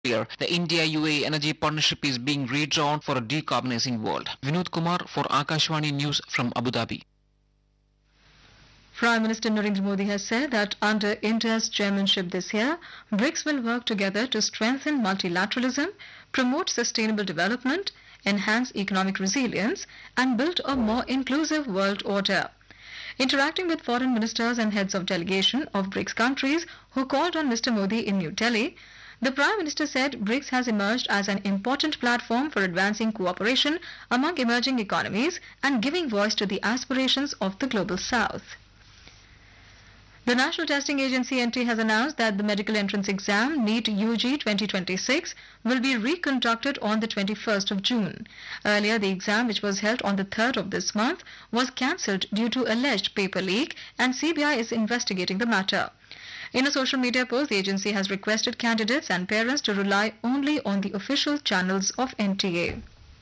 earlier, the India-UAE energy partnership is being redrawn for a decarbonizing world. Vinod Kumar for Akashvani News from Abu Dhabi. Prime Minister Narendra Modi has said that under India's chairmanship this year, BRICS will work together to strengthen multilateralism, promote sustainable development, enhance economic resilience, and build a more inclusive world order. Interacting with foreign ministers and heads of delegation of BRICS countries who called on Mr. Modi in New Delhi, the Prime Minister said BRICS has emerged as an important platform for advancing cooperation among emerging economies and giving voice to the aspirations of the global South. The National Testing Agency NT has announced that the medical entrance exam NEET UG 2026 will be reconducted on the 21st of June. Earlier, the exam, which was held on the 3rd of this month, was cancelled due to alleged paper leak, and CBI is investigating the matter. In a social media post, the agency has requested candidates and parents to rely only on the official channels of NTA.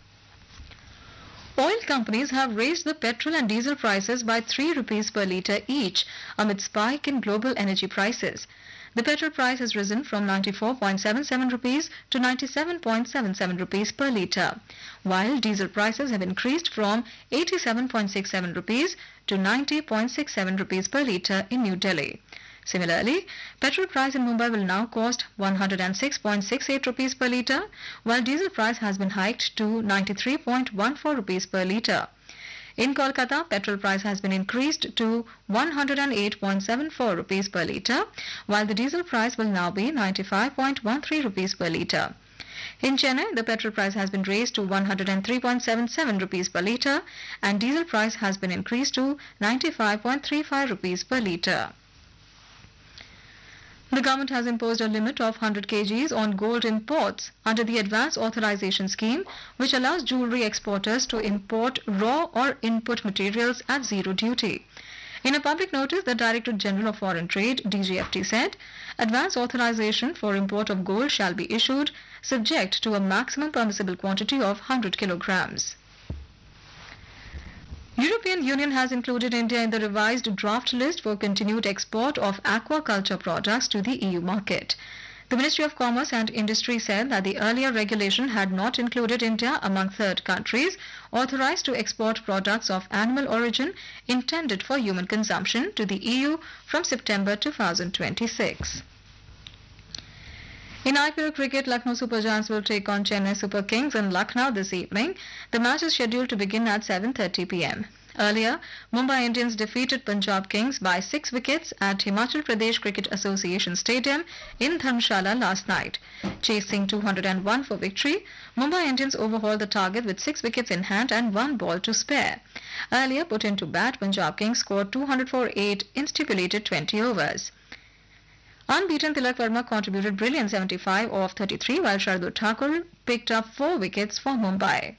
Oil companies have raised the petrol and diesel prices by 3 rupees per litre each amid spike in global energy prices. The petrol price has risen from 94.77 rupees to 97.77 rupees per litre, while diesel prices have increased from 87.67 rupees to 90.67 rupees per litre in New Delhi. Similarly, petrol price in Mumbai will now cost 106.68 rupees per litre, while diesel price has been hiked to 93.14 rupees per litre. In Kolkata, petrol price has been increased to 108.74 rupees per litre, while the diesel price will now be 95.13 rupees per litre. In Chennai, the petrol price has been raised to 103.77 rupees per litre, and diesel price has been increased to 95.35 rupees per litre. The government has imposed a limit of 100 kgs on gold imports under the Advance Authorization Scheme, which allows jewellery exporters to import raw or input materials at zero duty. In a public notice, the Directorate General of Foreign Trade, DGFT, said, advance authorization for import of gold shall be issued subject to a maximum permissible quantity of 100 kilograms. European Union has included India in the revised draft list for continued export of aquaculture products to the EU market. The Ministry of Commerce and Industry said that the earlier regulation had not included India among third countries authorized to export products of animal origin intended for human consumption to the EU from September 2026. In IPL cricket, Lucknow Super Giants will take on Chennai Super Kings in Lucknow this evening. The match is scheduled to begin at 7:30 p.m. Earlier, Mumbai Indians defeated Punjab Kings by 6 wickets at Himachal Pradesh Cricket Association Stadium in Dharamshala last night. Chasing 201 for victory, Mumbai Indians overhauled the target with 6 wickets in hand and 1 ball to spare. Earlier put into bat, Punjab Kings scored 200 for 8 in stipulated 20 overs. Unbeaten Tilak Verma contributed brilliant 75 off 33, while Shardul Thakur picked up 4 wickets for Mumbai.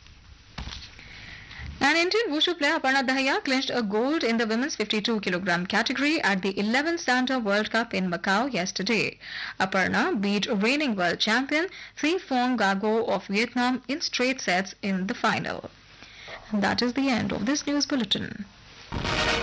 An Indian wushu player Aparna Dahiya clinched a gold in the women's 52 kg category at the 11th Santa World Cup in Macau yesterday. Aparna beat reigning world champion Thi Phong Gago of Vietnam in straight sets in the final. And that is the end of this news bulletin.